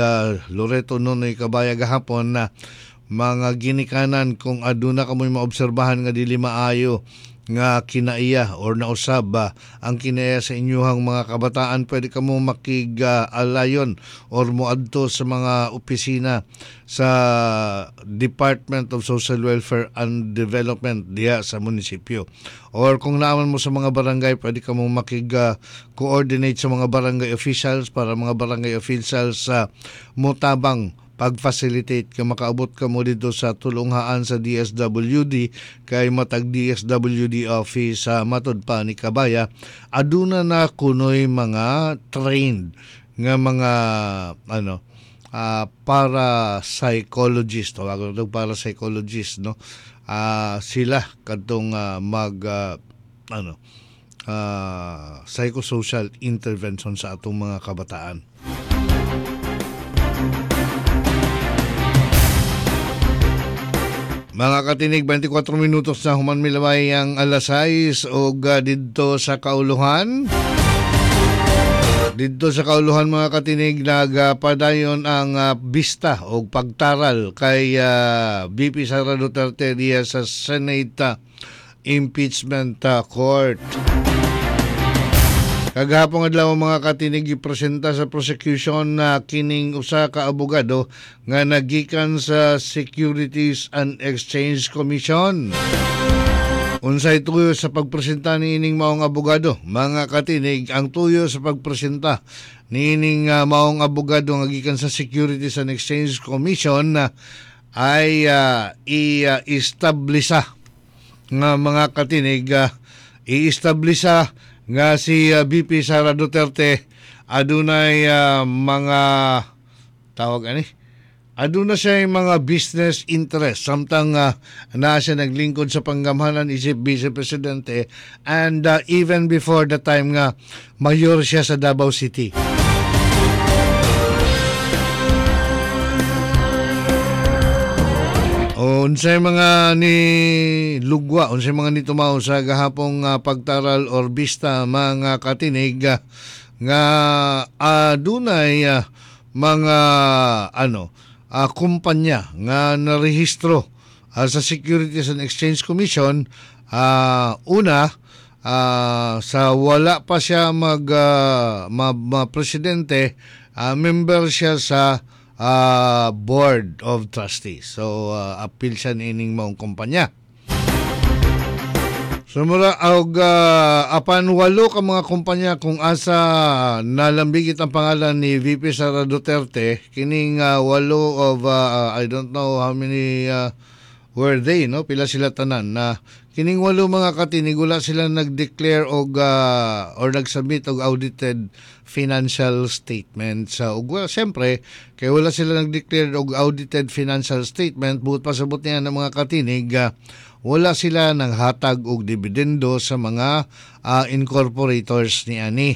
Loreto Nonoy Kabaya gahapon na mga ginikanan kung aduna kamoy maobserbahan nga dili maayo nga kinaiya or nausab ang kinaiya sa inyuhang mga kabataan, pwede kamo makig-alayon or moadto sa mga opisina sa Department of Social Welfare and Development diya sa munisipyo. Or kung naaman mo sa mga barangay, pwede kamo makig-coordinate sa mga barangay officials para mga barangay officials sa mutabang pag-facilitate ka makaabot ka mo dito sa tulunghaan sa DSWD kay matag DSWD office sa matod pa ni Kabaya aduna na kunoy mga trained nga mga para psychologist tawag ito para psychologist no sila kadtong psychosocial intervention sa atong mga kabataan. Mga katinig, 24 minutos na human milaway ang alas 6 o dito sa Kauluhan. Dito sa Kauluhan mga katinig, nagpadayon ang bista o pagtaral kay VP Sara Duterte diya sa Senate Impeachment Court. Kagahapon adlaw mga katinig gipresenta sa prosecution na kining usa ka abogado nga nagikan sa Securities and Exchange Commission. Unsay tuyo sa pagpresenta niining maong abogado? Mga katinig, ang tuyo sa pagpresenta niining maong abogado nga gikan sa Securities and Exchange Commission ay i-establisa nga mga katinig i-establisa nga si VP Sara Duterte adunay mga aduna siya mga business interest samtang na siya naglingkod sa panggamhanan isip Vice Presidente and even before the time nga mayor siya sa Davao City. Unsay mga ni lugwa, unsay mga ni tumaw sa gahapong pagtaral or bista mga katinig nga adunay mga kumpanya nga narehistro sa Securities and Exchange Commission. Una sa wala pa siya presidente, member siya sa Board of Trustees. So, appeal siya niining maong kumpanya. Sumura, apan walo ka mga kumpanya kung asa nalambigit ang pangalan ni VP Sara Duterte, kining walo of, I don't know how many were they, no? Pila sila tanan na kining walo mga katinig, wala sila nag-declare or nag-submit og audited financial statement sa siyempre kay wala sila nag-declare og audited financial statement buot pasabot niya ng mga katinig wala sila nang hatag og dividendo sa mga incorporators ni ani.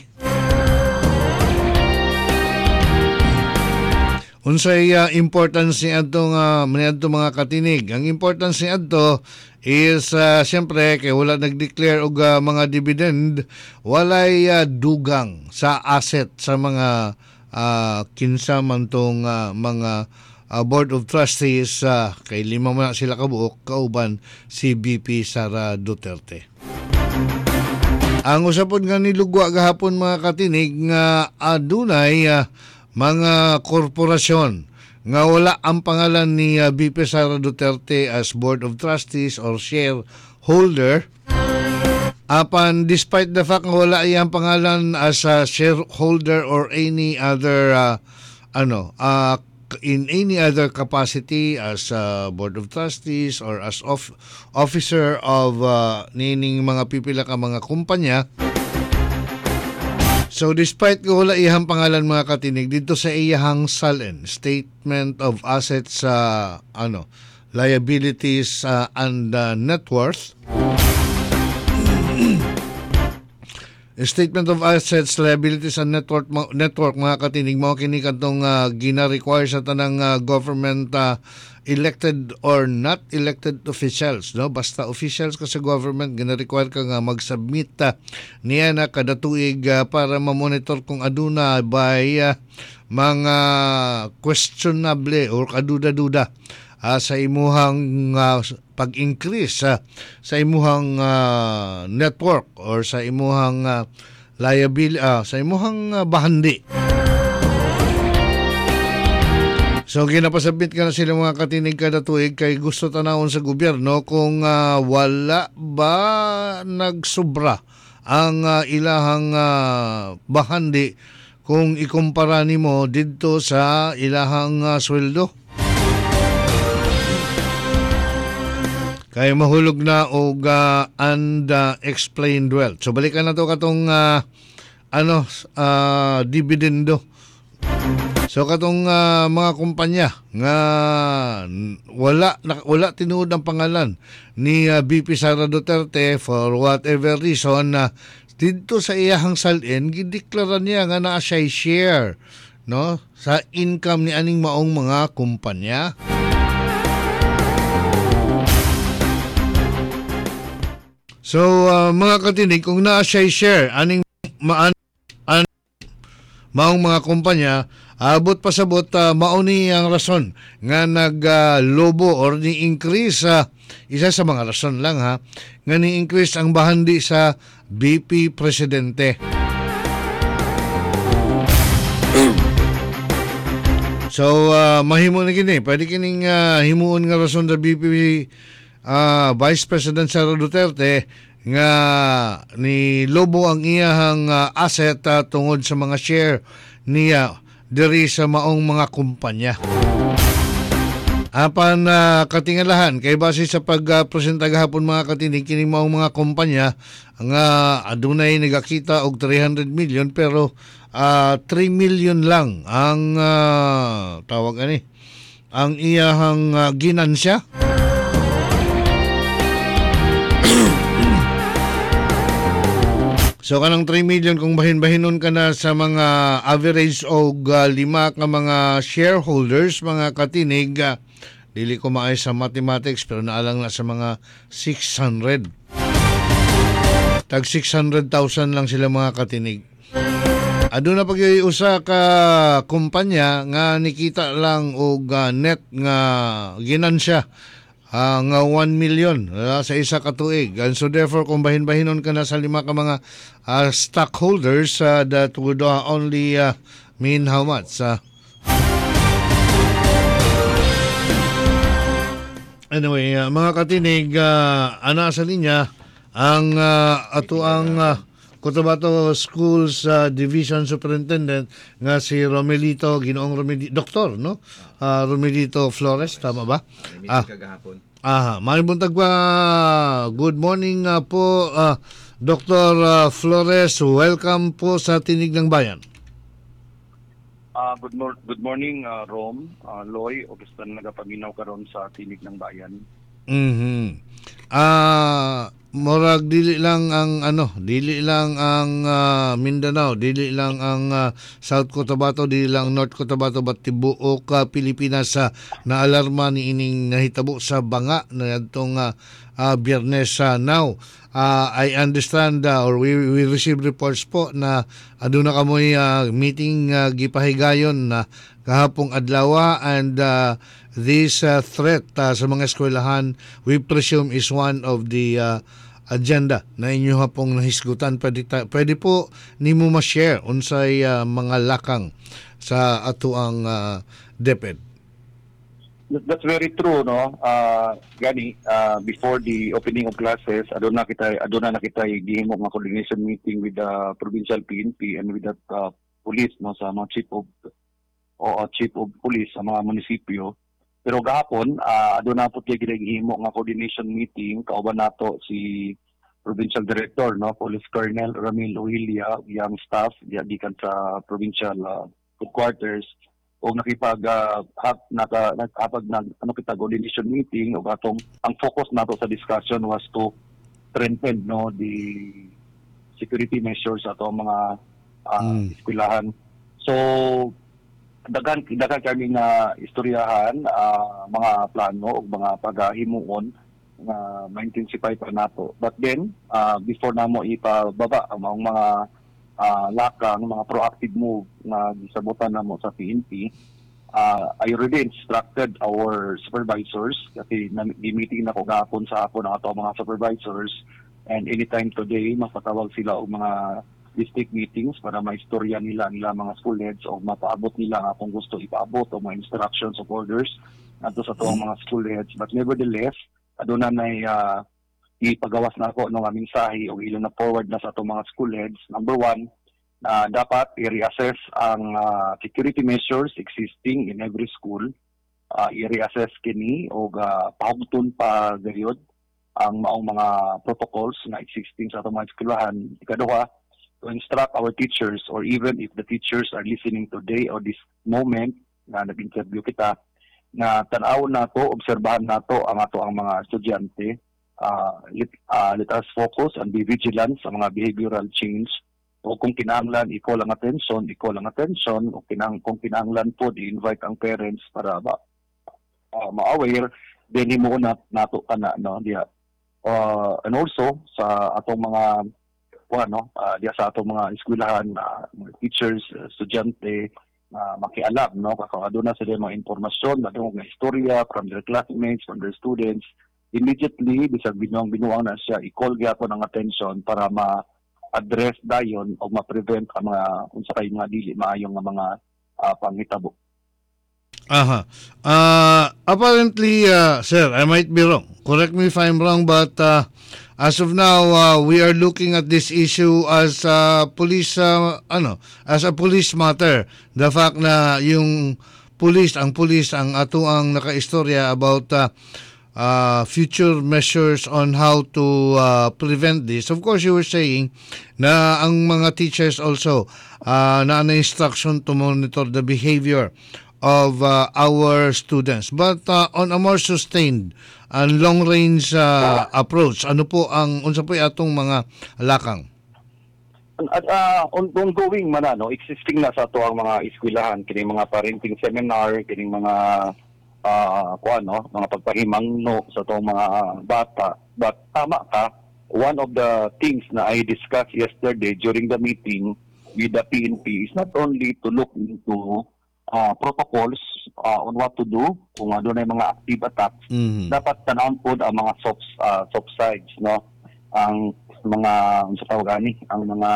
Unsay importance ni adto mga katinig? Ang importance ni adto is siyempre kay wala nag-declare og mga dividend, walay dugang sa asset sa mga kinsa man tong mga Board of Trustees kay lima man sila kabuok kauban si VP Sara Duterte. Ang usapon nga nilugwa gahapon mga katinig nga adunay mga korporasyon nga wala ang pangalan ni VP Sara Duterte as Board of Trustees or shareholder. Apan despite the fact nga wala iyang pangalan as a shareholder or any other in any other capacity as Board of Trustees or as officer of nining mga pipila ka mga kumpanya. So despite ko wala iyang pangalan mga katinig dito sa iyang SALN, Statement of Assets Liabilities and Net Worth, Statement of Assets, Liabilities and Network mga katinig mo kini kadtong gina-require sa tanang government elected or not elected officials, no, basta officials ka sa government gina-require ka nga mag-submit niya na kada tuig para ma-monitor kung aduna by mga questionable or kaduda-duda sa imuhang pag-increase sa imuhang network or sa imuhang liability sa imuhang bahandi. So ginapasabit ka na sila mga katinig kada tuig kay gusto tanawon sa gobyerno kung wala ba nagsubra ang ilahang bahandi kung ikumpara nimo didto sa ilahang sweldo. Kaya mahulog na og unexplained wealth. So balikan na to katong dividendo. So katong mga kumpanya nga wala tinuod ang pangalan ni VP Sara Duterte for whatever reason dito sa iyahang salin gideklara niya nga naa siya share, no, sa income ni aning maong mga kumpanya. So mga katinig, kung naa siya share aning maong mga kumpanya, abot pasabot mauni ang rason nga naglobo or ni-increase isa sa mga rason lang nga ni-increase ang bahandi sa BP Presidente. So mahimo na kini, pwede kining himuon nga rason sa BP Vice President Sara Duterte nga ni lobo ang iyahang asset tungod sa mga share niya diri sa maong mga kumpanya. Apan katingalahan kay base sa pagpresenta gahapon mga katinig kini maong mga kumpanya nga adunay nagakita og 300 million pero 3 million lang ang tawag ani ang iyahang ginansya. So kanang 3 million kung bahin-bahinon ka na sa mga average og 5 ka mga shareholders mga katinig, dili ko maay sa mathematics pero naalang na sa mga 600. Tag 600,000 lang sila mga katinig. Aduna pag usa ka kumpanya nga nikita lang og net nga ginansya nga 1 million sa isa ka tuig. And so therefore kung bahin-bahinon ka na sa 5 ka mga stockholders that would only mean how much? Anyway, mga katinig, ana sa linya ang ato ang Cotabato Schools Division Superintendent nga si Romelito, Ginoong Romelito, Doktor, no? Romelito Flores, tama ba? Kagahapon. Maayong buntag pa. Good morning po, Dr. Flores. Welcome po sa Tinig ng Bayan. Good morning, Rom, Loy, o basta nagapaminaw karon sa Tinig ng Bayan. Morag dili lang ang Mindanao, dili lang ang South Cotabato, dili lang North Cotabato, but tibuok Pilipinas naalarma ni ining nahitabo sa banga na adtong Biyernes. Now, I understand or we receive reports po na aduna kamoy meeting gipahigayon na kahapong adlaw and this threat sa mga eskwelahan we presume is one of the agenda na inyo pong nahisgutan. Pwede po nimo ma-share unsay mga lakang sa atuang DepEd. That's very true, no? Gani, before the opening of classes, aduna na kita gihimo nga coordination meeting with the provincial PNP and with the police, no, sa mga chief of police sa mga munisipyo. Pero gahapon, aduna po kay gihimo nga coordination meeting kauban nato si Provincial Director, no, Police Colonel Ramil Ohilia, yang staff gikan sa provincial headquarters o nakipag kita coordination meeting o atong ang focus nato sa discussion was to strengthen, no, the security measures sa ato mga eskwelahan. So daghan kami na istoryahan, mga plano o mga paghimuon nga ma-intensify pa nato. But then before namo ipababa ang mga lakang, mga proactive move na gisabutan namo sa PNP, I already instructed our supervisors kasi meeting na ko gahapon sa hapon ang ato mga supervisors, and anytime today mapatawag sila og mga district meetings para maistorya nila mga school heads o mapaabot nila nga kung gusto ipaabot o mga instructions of orders ato sa tuwang mga school heads. But nevertheless, aduna nay ipagawas na ako ng mensahe o ilo na forward na sa atong mga school heads. Number one, dapat i-reassess ang security measures existing in every school. I-reassess kini o pahugton pa gayud ang maong mga protocols na existing sa atong mga eskwelahan. Ikaduha, to instruct our teachers, or even if the teachers are listening today or this moment na nag-interview kita, na tan-awon nato, obserbahan nato ang mga estudyante. Let us focus and be vigilant sa mga behavioral change. O kung kinahanglan, i-call ang attention. O kung kinahanglan po, i-invite ang parents para ma-aware, then himuon nato ka na, no? And also, sa atong mga diya sa atong mga eskwelahan, mga teachers, estudyante, makialam, no? Kung aduna sila mga informasyon, aduna mga istorya from their classmates, from their students, immediately, bisag binuang na siya, i-call gyapon ang attention para ma-address dayon o ma-prevent ang mga unsakay mga dili maayong nga mga panghitabo. Apparently, sir, I might be wrong. Correct me if I'm wrong, but as of now, we are looking at this issue as a police matter. The fact na yung ang police ang ato ang nakaistorya about future measures on how to prevent this. Of course, you were saying na ang mga teachers also na instruction to monitor the behavior of our students. But on a more sustained and long-range approach, unsa po atong mga lakang? Ongoing man existing na sa ato ang mga eskwelahan, kining mga parenting seminar, kining mga mga pagpahimangno sa itong mga bata. But tama ka, one of the things na I discussed yesterday during the meeting with the PNP is not only to look into protocols on what to do kung ano na yung mga active attacks. Dapat tanawon po ang mga soft sides, no? Ang mga ang mga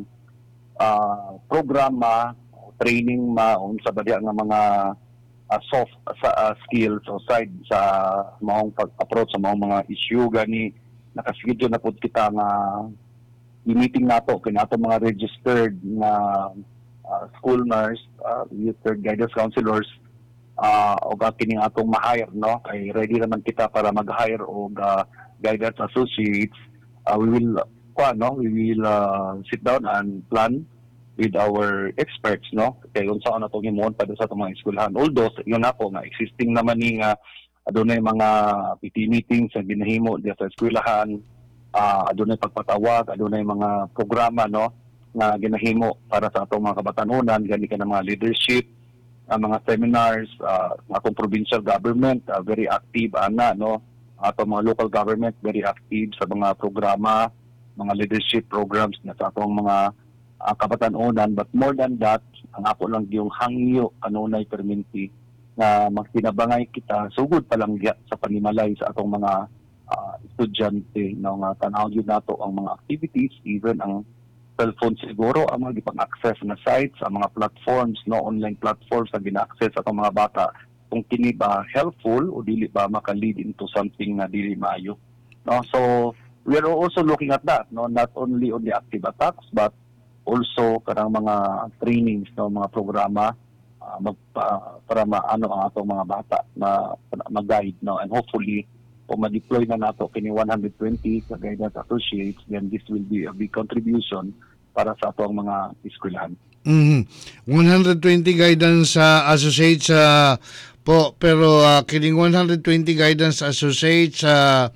programa, training sa badya ng mga soft skills o side sa maong pag-approach sa maong mga issue gani. Nakasigidyo na po kita nga i-meeting nato kinato mga registered na school nurse, registered guidance counselors, o kining atong ma-hire, no? Kay ready naman kita para mag-hire og guidance associates. We will sit down and plan with our experts, no? Kay unsa na tong himuon pa sa atong mga eskwelahan. Although yun ako nga existing naman ni nga adunay mga PT meetings sa ginahimo diya sa eskwelahan, adunay pagpatawag, adunay mga programa, no, nga ginahimo para sa atong mga kabatanunan, gani ka ng mga leadership, mga seminars, atong provincial government very active no, atong mga local government very active sa mga programa, mga leadership programs na sa atong mga kabatanunan. But more than that, ang ako lang yung hangyo kanunay perminti na magtinabangay kita sugod pa lang sa panimalay sa atong mga estudyante, no, nga tanawon yun nato ang mga activities, even ang cellphone siguro ang mga gipang-access na sites, ang mga platforms, no, online platforms na gina-access atong mga bata, kung kini ba helpful o dili ba maka-lead into something na dili maayo, no? So we are also looking at that, no, not only on the active attacks but also kanang mga trainings, no, mga programa para maano ang atong mga bata na mag-guide, no, and hopefully kung ma-deploy na nato kini 120 sa guidance associates, then this will be a big contribution para sa atong mga eskwelahan. 120 guidance associates po, pero kining 120 guidance associates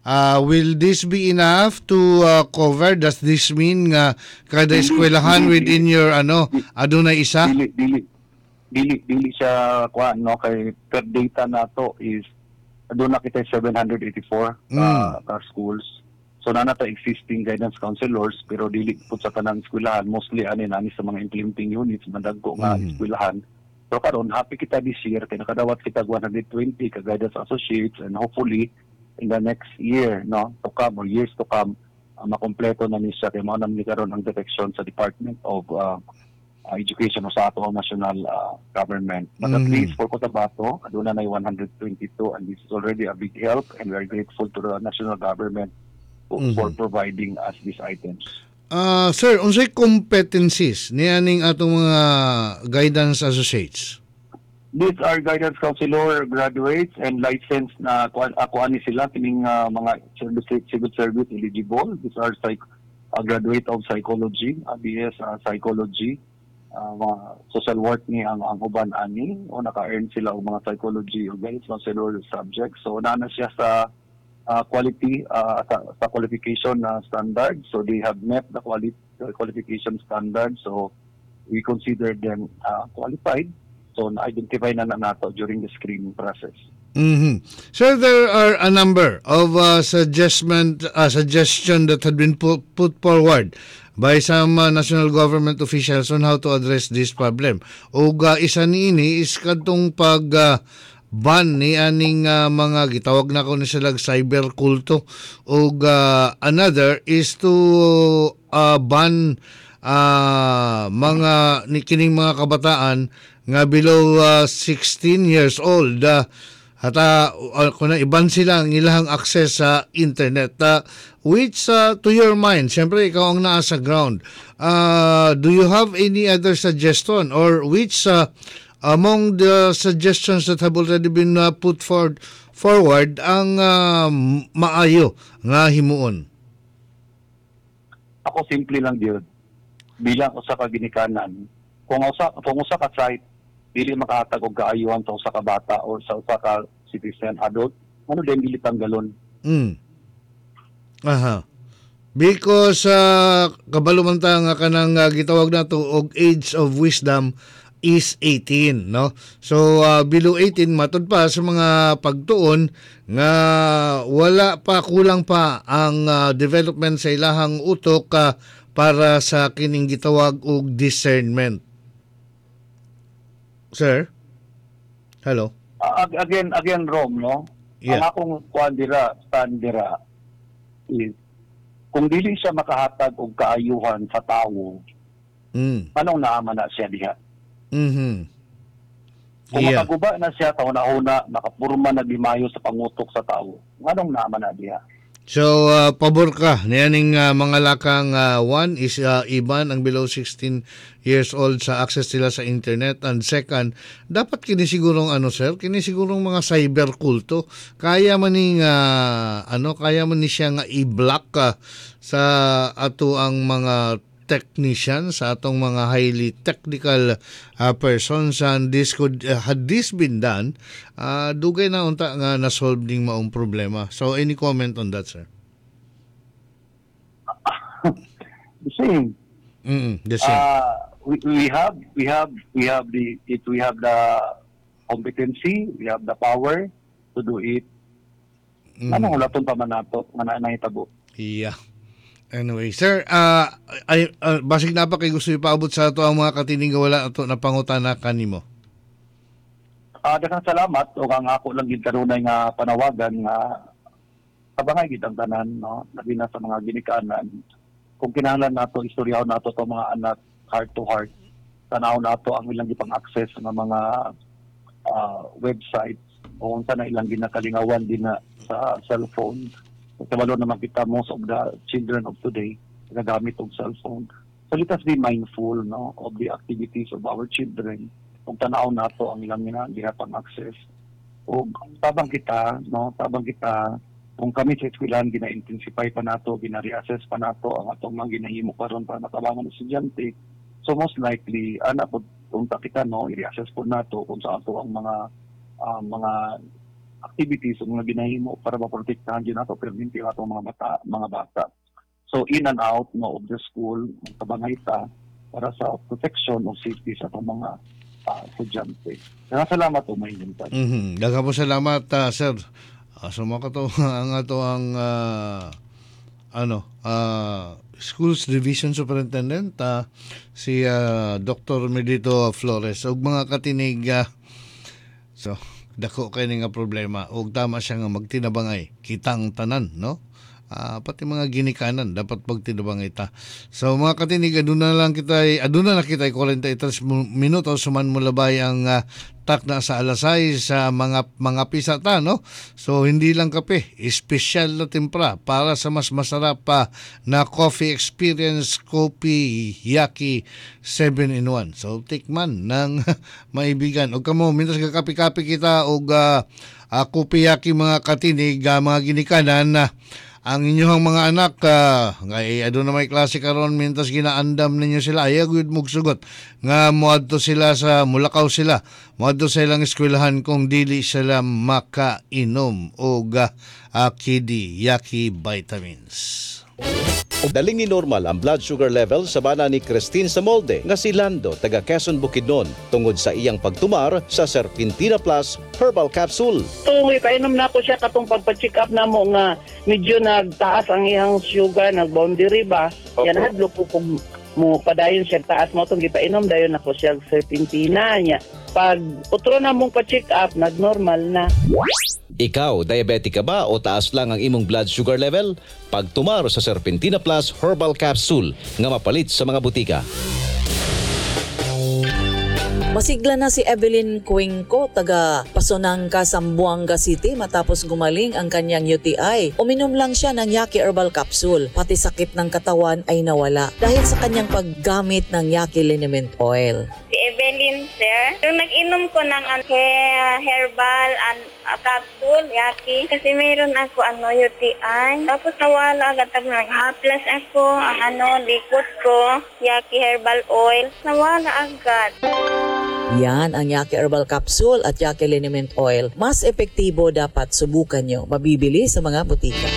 Will this be enough to cover? Does this mean nga kada eskwelahan within your adunay isa? Dili siya kuan no kay per data nato is aduna kita 784 ka schools. So na nato existing guidance counselors pero dili pud sa tanang eskwelahan, mostly ani sa mga implementing units mandagko nga eskwelahan. So karon happy kita this year kay nakadawat kita 120 ka guidance associates, and hopefully in the next year to come or years to come makompleto na ni siya kay mao na ni karon ang direction sa Department of Education o sa atong national government. But at least for Cotabato, aduna na 122, and this is already a big help, and we are grateful to the national government for providing us these items. Sir, unsay competencies nianing atong mga guidance associates? These are guidance counselor graduates and licensed na kuan sila kining mga civil service eligible. These are graduate of psychology, BS psychology, mga social work ni ang uban ani o naka-earn sila og mga psychology o guidance counselor subjects. So na siya sa quality sa qualification standard. So they have met the qualification standard. So we consider them qualified. So na-identify na nato during the screening process. Sir, there are a number of suggestion that had been put forward by some national government officials on how to address this problem. Og isa niini is kadtong ban ni aning mga gitawag na ko ni sila cyber kulto. Og another is to ban mga kining mga kabataan nga below 16 years old hata kung iban sila ang ilang access sa internet, which to your mind, syempre ikaw ang naa sa ground, do you have any other suggestion, or which among the suggestions that have already been put forward ang maayo nga himuon? Ako simple lang gyud, bilang usa ka ginikanan, kung usa ka site dili makahatag og kaayuhan sa usa ka bata o sa usa ka citizen adult, ano din dili tanggalon. Because kabalo man ta nga kanang gitawag nato og age of wisdom is 18, no? So below 18 matud pa sa mga pagtuon nga wala pa, kulang pa ang development sa ilahang utok para sa kining gitawag og discernment. Sir? Hello? Again, Rom, no? Yeah. Ang akong stand dira is, kung dili siya makahatag og kaayuhan sa tawo, anong naaman na siya diha? Kung makaguba na siya, taon-una, nakapurma na dimayo sa pangutok sa tawo, anong naaman na diha? So, pabor ka niyaning mga lakang one is iban ang below 16 years old sa access nila sa internet, and second, dapat kinisigurong sir, kinisigurong mga cyber kulto kaya man ni siya nga i-block sa ato ang mga technician, sa atong mga highly technical persons, and this could had this been done, dugay na unta nga na-solve ning maong problema. So any comment on that, sir? The same. The same. We have the competency, we have the power to do it. Anong ulaton pa man nato nga nahitabo? Yeah. Anyway, sir, basig na pa kay gusto ipaabot sa ato ang mga katining wala ato na pangutana kanimo. Daghang salamat, o ang ako lang gid kanunay nga panawagan nga kabangay gid ang tanan, no, labi na sa mga ginikanan. Kung kinahanglan nato istoryahon nato to mga anak heart to heart, tanaw nato ang ilang gipang access nga mga websites o unsa na ilang ginakalingawan din na sa cellphone. Kabalo naman kita, most of the children of today nagamit og cellphone. So let us be mindful, no, of the activities of our children. Kung tanaw nato ang ilang gihapang access. O tabang kita, kung kami sa eskwelahan gina-intensify pa nato, gina-reassess pa nato ang atong mga ginahimo karon para matabangan ng estudyante. So most likely kung kita, no, i-reassess po nato kung sa ato ang mga activities o mga ginahimo para maprotektahan din nato permanente ang atong mga bata. So in and out of the school, tabangayta para sa protection o safety sa atong mga estudyante. Salamat po, may hinuntan. Daghang po salamat, sir. Sumaka to ang ato ang Schools Division Superintendent si Dr. Melito Flores ug mga katinig so dako kay nga problema ug tama siya nga magtinabangay kitang tanan, no? Pati mga ginikanan dapat pagtinabangay ta. So mga katinig, aduna na kita 43 minutos suman mo labay ang tak na sa alasay sa mga pisa ta, no? So hindi lang kape, espesyal na timpra para sa mas masarap pa na coffee experience, Kopi Yaki 7-in-1. So tikman ng maibigan. Og kamo mintas ka kape-kape kita og Kopi Yaki mga katinig, mga ginikanan ang inyong mga anak ngay aduna may klase karon mintas ginaandam ninyo sila ay gud mugsugot nga moadto sila sa mulakaw sila moadto sa ilang eskwelahan kung dili sila makainom og Kidi Yaki vitamins. Daling ni normal ang blood sugar level sa bana ni Christine Samolde nga si Lando taga Quezon Bukidnon tungod sa iyang pagtumar sa Serpentina Plus Herbal Capsule. Tuloy painom na ko siya katong pagpa-check up na mo nga medyo nagtaas ang iyang sugar, nag-boundary ba? Yan hadlo ko kung mo padayon siya taas mo itong gipainom dayon ako siya Serpentina niya. Pag utro na mong pa-check up, nag-normal na. Ikaw, diabetic ka ba o taas lang ang imong blood sugar level? Pagtumar sa Serpentina Plus Herbal Capsule nga mapalit sa mga butika. Masigla na si Evelyn Cuenco, taga Pasonangka, Zamboanga City matapos gumaling ang kanyang UTI. Uminom lang siya ng Yaki Herbal Capsule, pati sakit ng katawan ay nawala dahil sa kanyang paggamit ng Yaki Liniment Oil. Si Evelyn, sir, yung nag-inom ko ng herbal and capsule, Yaki, kasi mayroon ako UTI. Tapos nawala agad nag-haplas ako, ang likod ko, Yaki Herbal Oil, nawala agad. Yan ang Yaki Herbal Capsule at Yaki Liniment Oil. Mas epektibo, dapat subukan nyo. Mabibili sa mga butika.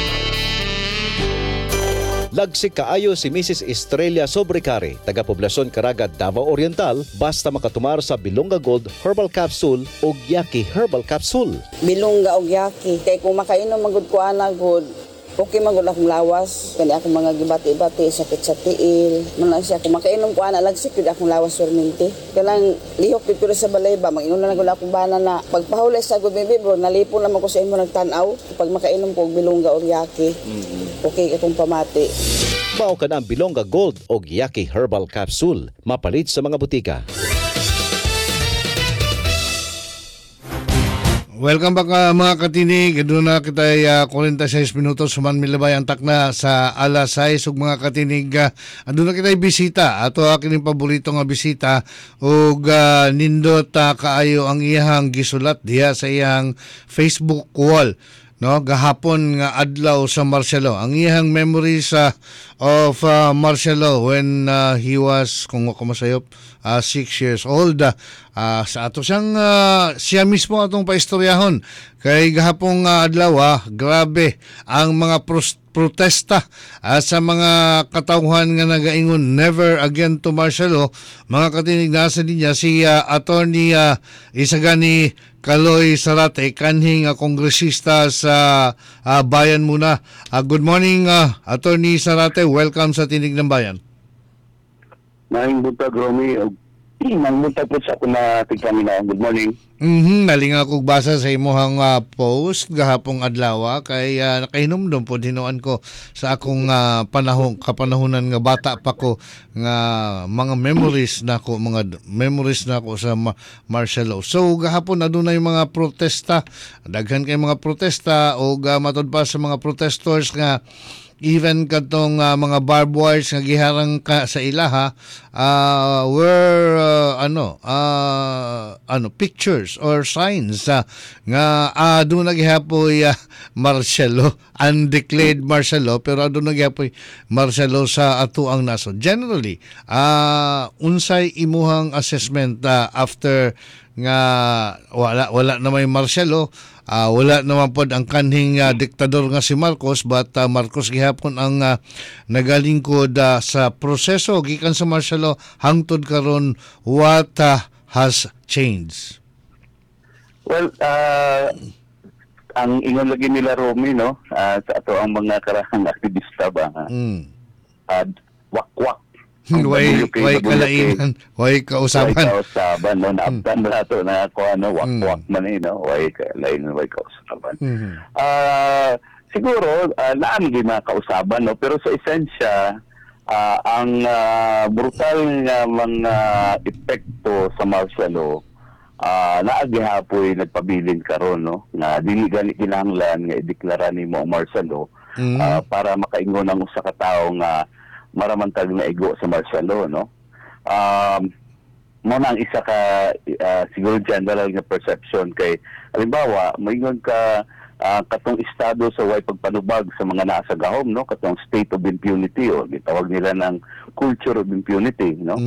Lagsik kaayo si Mrs. Estrella Sobrecari, taga Poblacion Caraga, Davao Oriental, basta makatumar sa Bilonga Gold Herbal Capsule o Yaki Herbal Capsule. Bilongga og Yaki, kay kung makainom magud ko ana good, okay magud akong lawas, kani akong mga gibati-bati, sakit sa tiil. Man siya kung makainom ko ana lagsik gud akong lawas perminti. Kanang lihok dito sa balay ba, mag-inom na gud akong bana na pagpahulay sa gud bibi bro, nalipon naman ko sa imo nagtan-aw. Pag makainom ko og Bilongga og Yaki, okay akong pamati. Mao ka na ang Bilonga Gold o Yaki Herbal Capsule, mapalit sa mga butika. Welcome back mga katinig. Doon na kita 46 minutos suman milabay ang takna sa alas 6 ug mga katinig. Doon na kita bisita. Ato aking paborito nga bisita ug nindot kaayo ang iyang gisulat diha sa iyang Facebook wall. No, gahapon nga adlaw sa Marcelo. Ang iyang memories of Marcelo when he was, kung ako masayop, 6 years old. Sa ato siyang siya mismo atong paistoryahon. Kay gahapong adlaw, grabe ang mga protesta sa mga katauhan nga nagaingon never again to Marcelo. Mga katinig, nasa linya si Attorney Isagani Kaloy Sarate, kanhing kongresista sa Bayan Muna. Good morning, Attorney Sarate. Welcome sa Tinig ng Bayan. Maing buntag, Romy. Maing buntag po sa ako na tigkamina. Good morning. Nalinga kog basa sa imuhang post gahapong adlaw kay nakahinumdum po hinuan ko sa akong kapanahonan nga bata pa ko nga mga memories nako sa Marcelo. So gahapon adunay mga protesta, daghan kay mga protesta o matod pa sa mga protestors nga even katong mga barbed wires nga giharang ka sa ilaha were pictures or signs nga doon naghihapoy Marcelo, undeclared Marcelo, pero doon naghihapoy Marcelo sa ato ang naso. Generally, unsay imuhang assessment after nga wala na may martial law, wala naman pod ang kanhing diktador nga si Marcos, but Marcos gihapon ang nagalingkod sa proseso gikan sa martial law hangtod karon. What has changed? Well, ang ingon lagi nila Romy, no, sa ato ang mga karahang aktivista ba, wak-wak. Way kalainan, way kausaban. Way kausaban, no, naabdan na ito na ako, wak-wak man no, way kalainan, way kausaban. Siguro, naan din mga kausaban, no, pero sa esensya, ang brutal nga mga epekto sa martial law, naagihapoy nagpabilin karon, no, nga dili gani kinahanglan nga ideklara nimo ang martial law para makaingon ang usa ka tawo nga maramantag na igo sa martial law, no. Mo na ang isa ka siguro general nga perception kay halimbawa moingon ka katong estado sa way pagpanubag sa mga naa sa gahom, no, katong state of impunity o gitawag nila ng culture of impunity, no.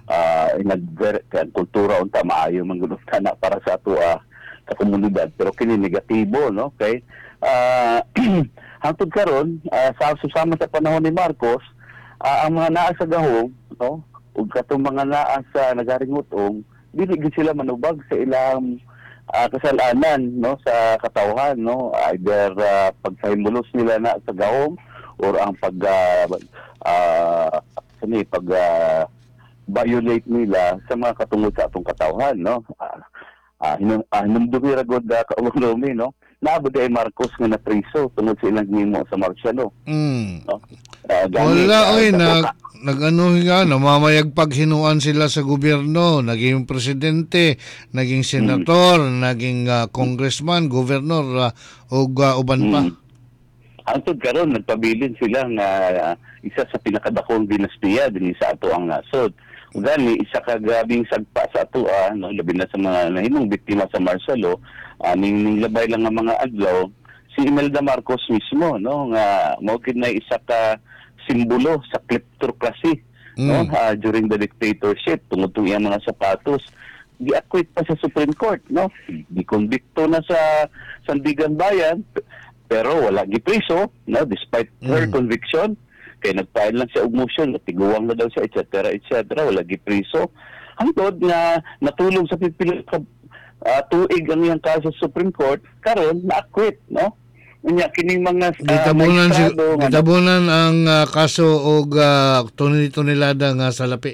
Kultura unta maayo manggulufta na para sa ato sa komunidad, pero kini negatibo, no, kay hangtod karon sa susama sa panahon ni Marcos, ang mga naa sa gahom, no, ug katong mga naa sa nagaringutong dili gid sila manubag sa ilang kasalanan, no, sa katawhan, no, either pagsahimulos nila na sa gahom or ang violate nila sa mga katungod sa atong katawhan, no. Hinumdumi ra gud kaulumi, no, naabot ay Marcos nga napriso tungod sa ilang gimo sa martial law. No? Wala nag-ano nga, namamayagpag hinuan sila sa gobyerno, naging presidente, naging senator, naging congressman, gobernador, o uban pa. Hangtod karon nagpabilin sila nga isa sa pinakadakong dinastiya dinhi sa ato ang nasod. Gani isa ka grabing sagpa sa ato, no, labi na sa mga nahimong biktima sa martial law, ning labay lang ang mga adlaw si Imelda Marcos mismo, no, nga mao kid na isa ka simbolo sa kleptocracy, no, during the dictatorship tungod iyang mga sapatos gi-acquit pa sa Supreme Court, no, gikonbikto na sa Sandigan Bayan pero wala gipriso, no, despite her conviction. Kaya nag-file lang siya og motion, tiguwang na daw siya, etc., wala gipriso. Hangtod nga natulong sa pipili tuig ang iyang kaso sa Supreme Court, karon na-acquit, no. Unya kining mga gitabunan ang kaso og tunilada nga salapi.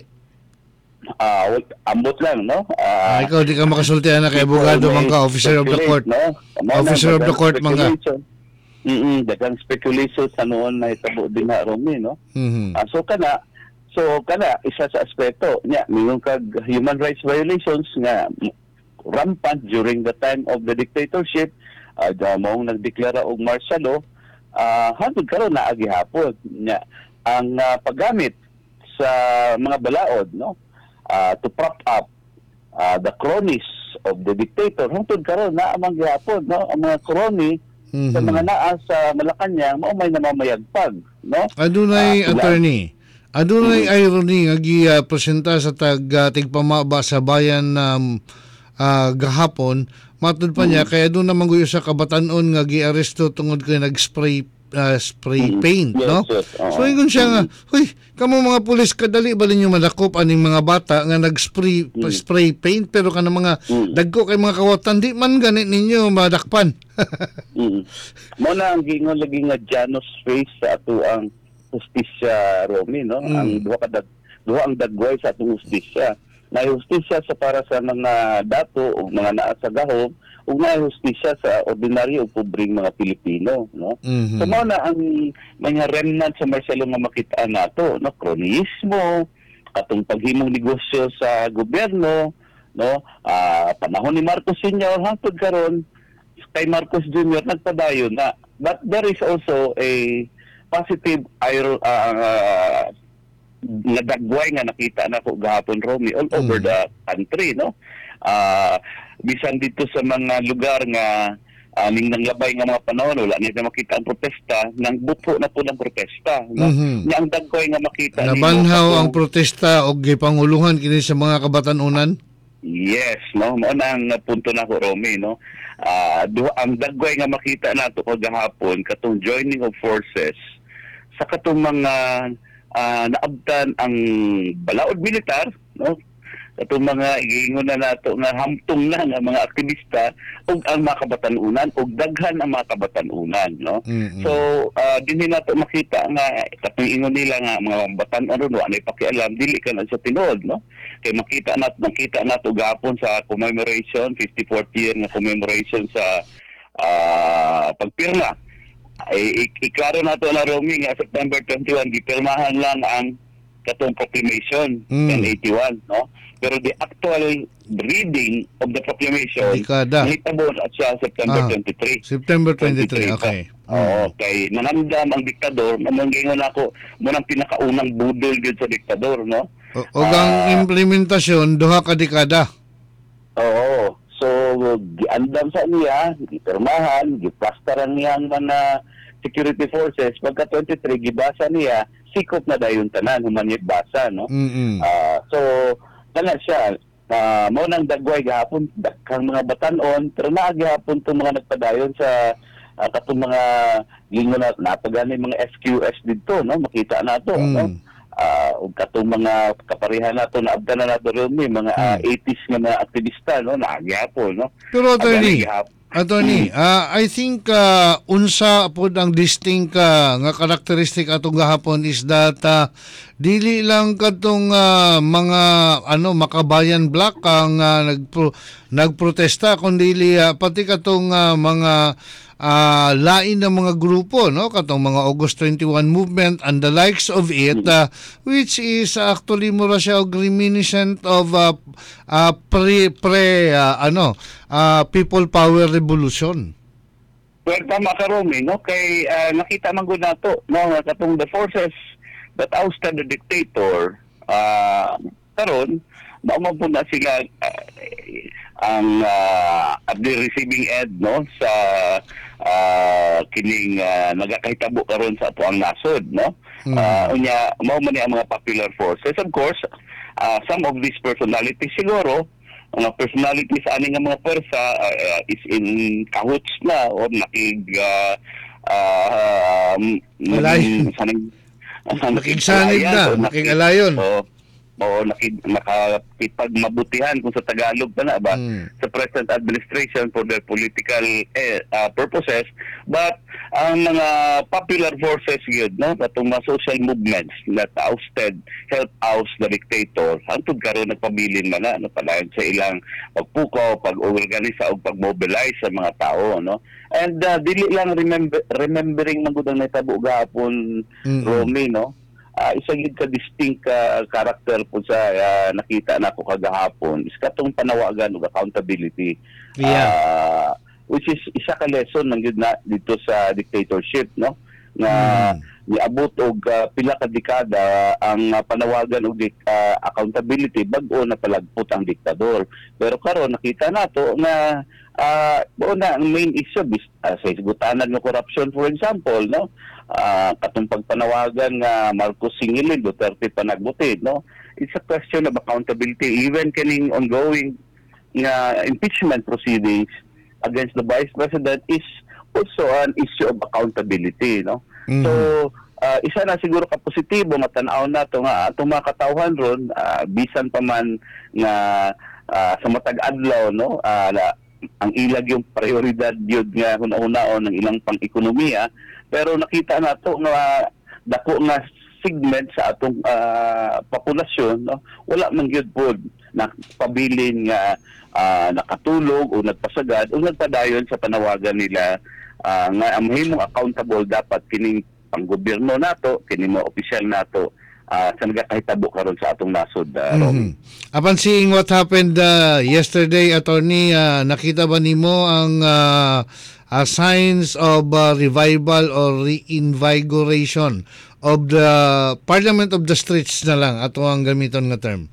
Ambot lang, no. Ikaw di ka makasulti na kay abogado man ka, officer of the court, no? Officer of the court man ka. Dagang speculation sa noon na itabo din na Romy, no. So kana isa sa aspeto nya mingon kag human rights violations nga rampant during the time of the dictatorship. Maong nagdeklara og martial law, hangtod karon na agihapon nya ang paggamit sa mga balaod, no, to prop up the cronies of the dictator. Hangtod karon na amang gihapon, no, ang mga crony sa mga naa sa Malacañang mao may namamayagpag, no. Adunay attorney, adunay irony nga gi-presenta sa tigpamaba sa bayan gahapon. Matud pa niya kaya doon naman guyo sa kabatanon nga gi-aresto tungod kay nag-spray paint, no? So ingon siya nga, huy, kamo mga pulis kadali balin niyo madakop aning mga bata nga spray paint pero kanang mga dagko kay mga kawatan di man gani ninyo madakpan. Mo na ang gingon lagi nga Janus face sa ato ang hustisya, Romy, no? Ang duha ang dagway sa atong hustisya. Na hustisya sa para sa mga dato o mga naa sa gahom ug na hustisya sa ordinaryo o pobreng mga Pilipino, no. So mao na ang mga remnant sa martial law nga makita nato, no, kronismo, atong paghimong negosyo sa gobyerno, no, panahon ni Marcos Sr. hangtod karon kay Marcos Jr. nagpadayon na. But there is also a positive nadagway nga nakita na ko gahapon, Romy, all over the country, no. Bisan dito sa mga lugar nga ning nanglabay nga mga panahon wala na makita ang protesta, nang bupo na po ng protesta, no. Nya ang dagway nga makita nabanhaw ang protesta og gipanguluhan kini sa mga kabatanunan. Yes, no. Mao nang punto na ko, Romy, no. Ang dagway nga makita nato kagahapon katong joining of forces sa katong mga naabtan ang balaod militar, no. Katong mga igingon na nato nga hamtong na nga mga aktivista ug ang mga kabatanunan ug daghan ang mga kabatanunan, no. So dinhi nato makita nga katong ingon nila nga mga batan-on ron anay pakialam dili ka na sa tinuod, no. Kay makita nato gapon sa commemoration 54th year nga commemoration sa pagpirma. Iklaro nato na, Romy, nga September 21 gipirmahan lang ang katong proclamation in 81, no. Pero the actual reading of the proclamation nahitabo at sa September 23. September 23, okay. Oo, kay nanamdam ang diktador, namangingon ako mo nang pinakaunang budol gyud sa diktador, no. O ang implementasyon duha ka dekada. Oo. So giandam sa niya, gipirmahan, giplastaran niya ang mga security forces. Pagka 23 gibasa niya, sikop na dayon tanan humanit basa, no. So kana siya mo nang dagway gahapon daghang mga batan-on pero naa gihapon tong mga nagpadayon sa katong mga gingon na napagani mga SQS didto, no, makita nato, no. Ug katong mga kaparihan nato na abdan na nato ron mga 80s nga mga aktivista, no, naa gihapon, no. Pero Attorney, I think unsa pod ang distinct nga karakteristik atong gahapon is that dili lang katong mga makabayan black ang nagprotesta kundi pati katong mga lain ng mga grupo, no, katong mga August 21 movement and the likes of it, which is actually mura siya og reminiscent of people power revolution. Well, tama ka, Romy, no, kay nakita man gud nato, no, katong the forces that ousted the dictator karon mao po na sila ang at the receiving end, no, sa kining nagakahitabo karon sa ato ang nasod, no. Unya mao man ni ang mga popular forces. Of course, some of these personalities siguro mga personalities ani nga mga pwersa is in cahoots na or nakigsanib na, nakigalayon. Nakipagmabutihan kung sa Tagalog na ba sa present administration for their political purposes, but ang mga popular forces yun, no, katong mga social movements that help oust the dictator hangtod karon nagpabilin man na, no, palayon sa ilang pagpukaw, pag-organisa o pag-mobilize sa mga tao, no. And dili lang remembering magud ang natabo gahapon, Romy, no. Isa gid ka distinct character po sa nakita nako kagahapon is katong panawagan og accountability, which is isa ka lesson ng gid na dito sa dictatorship, no, nga niabot og pila ka dekada ang panawagan og accountability bag-o na palagpot ang diktador. Pero karon nakita nato na ang main issue sa isgutanan ng corruption, for example, no, katong pagpanawagan nga Marcos singilin, Duterte panagbutid, no. It's a question of accountability. Even kaning ongoing nga impeachment proceedings against the Vice President is also an issue of accountability, no. So isa na siguro ka positibo matanaw nato nga atong mga katawhan ron, bisan pa man nga sa matag adlaw, no, ang ilag yung prioridad yun nga una-unaon ng ilang pang-ekonomiya, pero nakita nato nga dako nga segment sa atong populasyon, no, wala man gyud pod nakapabilin nga nakatulog o nagpasagad o nagpadayon sa panawagan nila nga ang mahimong accountable dapat kining panggobyerno nato, kining mga opisyal nato sa nagakahitabo karon sa atong nasod, Romy. Upon seeing what happened yesterday, Attorney, nakita ba nimo ang signs of revival or reinvigoration of the Parliament of the Streets na lang ato ang gamiton nga term?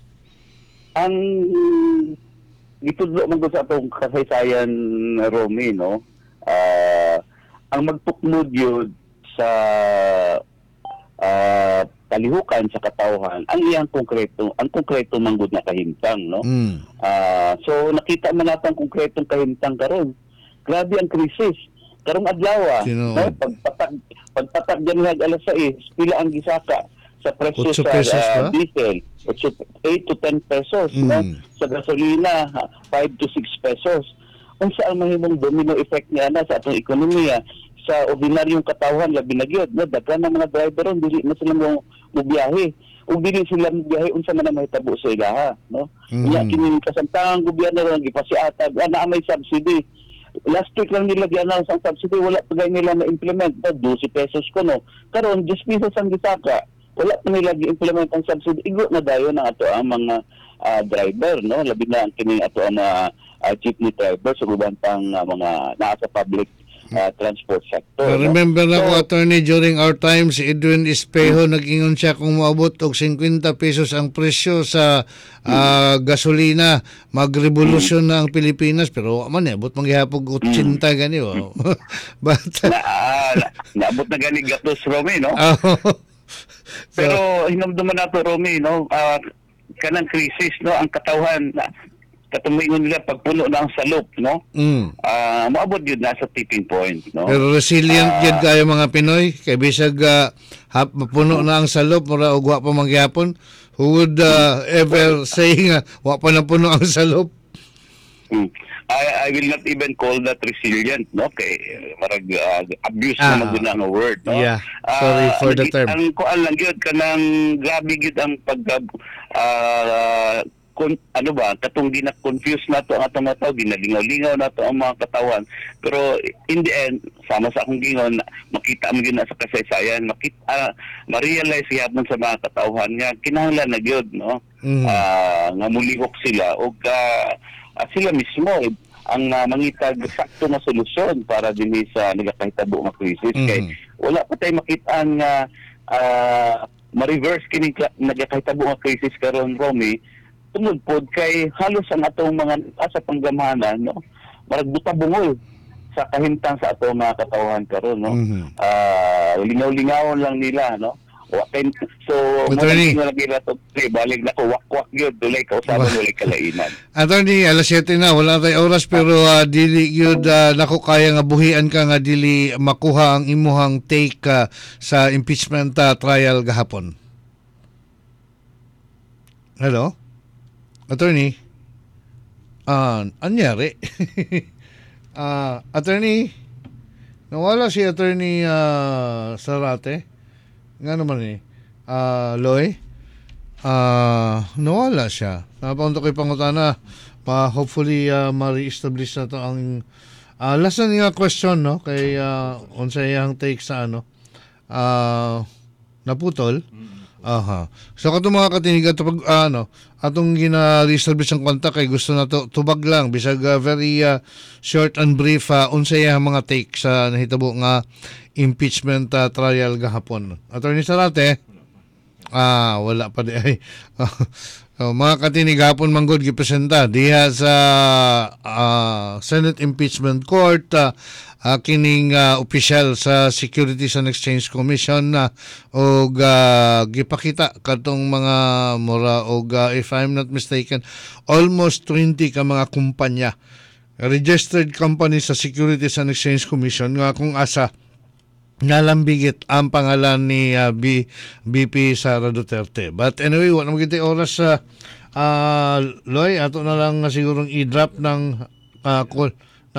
Ang gitudlo man sa atong kasaysayan, Romy, no, ang magtukmod yun sa kalihukan sa katawhan ang iyang konkreto manggod na kahimtang, no? So nakita man natin konkretong kahimtang karon. Grabe ang krisis karong adlaw, no? Pagpatak diyan alas 6, pila ang gisaka sa presyo 8 sa pesos ba? diesel, 8 to 10 pesos, no? Sa gasolina 5 to 6 pesos. Unsa ang mahimong domino effect niya na sa atong ekonomiya sa ordinaryong katawhan labi na gyud, no? Daghan ng mga driver ron dili na sila mo biyahe. Ug dili sila mo biyahe unsa man ang mahitabo sa ilaha, no? Nya kini kasamtangang gobyerno ron gipasiatag ana may subsidy. Last week lang nila gi-announce ang subsidy, wala pa gay nila na-implement. 12 pesos ko, no? Karon 10 pesos ang gisaka. Wala pa nila gi-implement ang subsidy. Igo na dayon ang ato ang mga driver, no? Labi na ang kini ato ang mga jeepney driver sa uban pang mga nasa public transport sector. Remember na ko, attorney, during our time, si Edwin Espejo, nag-ingon siya kung maabot og 50 pesos ang presyo sa gasolina, magrevolusyon na ang Pilipinas, pero man, abot manggihapog 80 gani, But, naabot na gani gatos, Romy, no? Pero hinamduman nato, Romy, no? Kanang krisis, no? Ang katawhan, katumingon nila pagpuno na ang salop, no? Maabot yun na sa tipping point, no? Pero resilient yun kayo mga Pinoy, kay bisag mapuno na ang salop, mura og wa pa mangyapon. Who would ever say nga wa pa na puno ang salop? I will not even call that resilient, no? Kay marag abuse na maguna nga word, no? Yeah, sorry for the term. Ang kuan lang yun, kanang grabe yun ang pag katong gina-confuse na to ang atong mga tao, ginalingaw-lingaw na to ang mga katawan. Pero in the end, sama sa akong gingon, makita mo yun na sa kasaysayan, ma-realize yapon sa mga katauhan nga, kinahanglan na yun, no? Nga mulihok sila, o sila mismo, ang mangitag sakto na solusyon para din sa nagakahitabo nga krisis. Kay wala pa tayo makitaan nga ma-reverse kini nagakahitabo nga krisis karon, Romy, tungod pod kay halos ang atong mga asa panggamahanan, no, maragbuta-bungol sa kahimtang sa atong mga katawhan karon, no. Lingaw-lingaw lang nila, no. So Attorney, balik na ko wakwak yun, dulay kausaban, dulay kalainan. Attorney, alas 7 na, wala tayo oras, pero dili yun nako kaya nga buhian ka nga dili makuha ang imuhang take sa impeachment trial gahapon. Hello? Attorney? Anyari? Attorney? Nawala si Attorney Sarate? Nga naman Loy? Nawala siya. Napaunta ko'y pangutana. Hopefully, ma-re-establish na to ang last na nga question, no? Kay unsay ang take sa naputol. So katong mga katinig at pag atong gina-reestablish ang kontak kay gusto na to tubag lang bisag very short and brief unsay ang mga take sa nahitabo nga impeachment trial gahapon. Attorney Sarate? Wala pa di ay. Mga katinig hapon manggod gipresenta diha sa Senate Impeachment Court kining opisyal sa Securities and Exchange Commission og gipakita katong mga mura og if I'm not mistaken almost 20 ka mga kumpanya registered company sa Securities and Exchange Commission nga kung asa nalambigit ang pangalan ni BP Sara Duterte. But anyway, wala naman kita oras sa Loy, ato na lang sigurong i-drop ng call.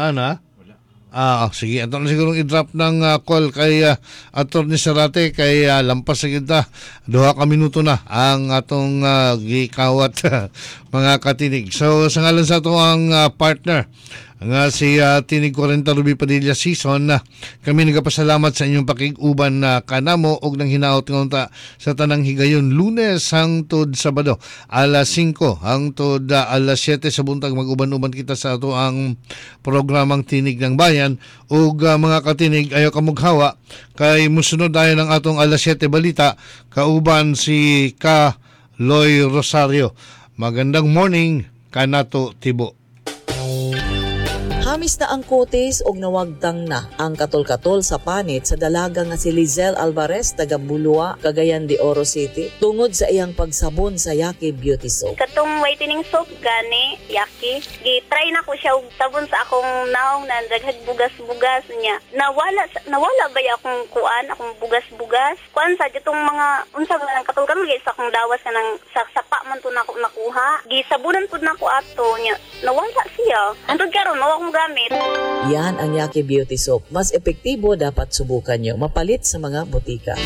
Sige, ato na sigurong i-drop ng call kay Atty. Sarate kay lampas sa kita. 2 ka minuto na ang atong gikawat mga katinig. So, sa ngalan sa ato ang partner, nga si Tinig 40 Ruby Padilla Season, kami nagapasalamat sa inyong pakiguban na kanamo og nang hinaot ngunta sa tanang higayon Lunes hangtod Sabado alas 5 hangtod alas 7 sa buntag mag-uban-uban kita sa ato ang programang Tinig ng Bayan ug mga katinig ayo kamughawa kay musunod dayon ang atong alas 7 balita kauban si Loy Rosario. Magandang morning kanato Tibo. Hamis na ang kutis og nawagtang na ang katol-katol sa panit sa dalaga nga si Lizelle Alvarez taga Bulua, Cagayan de Oro City tungod sa iyang pagsabon sa Yaki Beauty Soap. Katong whitening soap gani, Yaki. Gi-try na ko siya og sabon sa akong naong na daghag bugas-bugas niya. Nawala ba akong kuan, akong bugas-bugas? Kuan sa ditong mga unsa ba ang katol-katol sa akong dawas kanang sa sapa man to nako nakuha. Gisabunan pud nako ato niya. Nawala siya. Antod karon mao akong gamit. Yan ang Yaki Beauty Soap. Mas epektibo, dapat subukan nyo. Mapalit sa mga butika.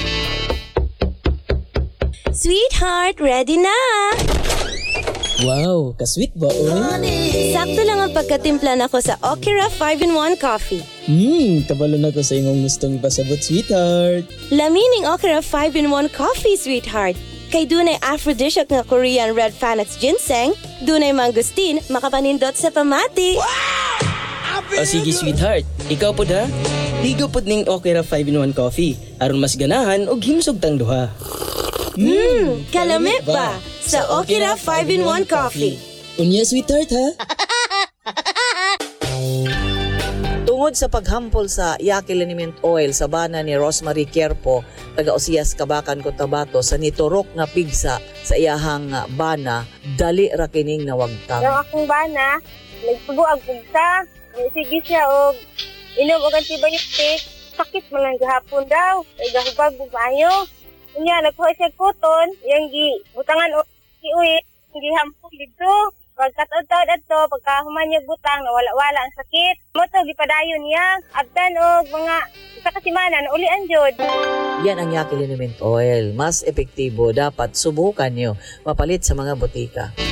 Sweetheart, ready na! Wow, ka-sweet ba, oy? Sakto lang ang pagkatimpla nako sa Okira 5-in-1 Coffee. Kabalo na ko sa imong gustong ipasabot, sweetheart. Lamining Okira 5-in-1 Coffee, sweetheart. Kay dunay aphrodisiac nga Korean red Panax ginseng, dunay mangustin, makapanindot sa pamati. O sige, sweetheart. Ikaw po da? Ligo po ning Okira 5-in-1 Coffee. Aron mas ganahan og himsog tang duha. Kalami ba? Sa Okira 5-in-1 Coffee. Unya, sweetheart, ha? Tungod sa paghampol sa Yaki Liniment Oil sa bana ni Rosemary Querpo, taga Osias, Kabakan, Cotabato, sa niturok nga pigsa sa iyahang bana, dali ra kining nawagtang. Yung akong bana, nagsubo ang pugsa. Sige siya og inom og antibiotic. Sakit man lang gahapon daw. Kay gahubag og maayo. Unya nagkuha siya kuton, yang butangan og iuwi, gihampol dito. Pagkataon-taon ato, pagkahuman niya butang, nawala-wala ang sakit. Moto, gipadayon niya. Abdan og mga isa ka simana, naulian jud. Yan ang Yaki Liniment Oil. Mas epektibo, dapat subukan nyo. Mapalit sa mga butika.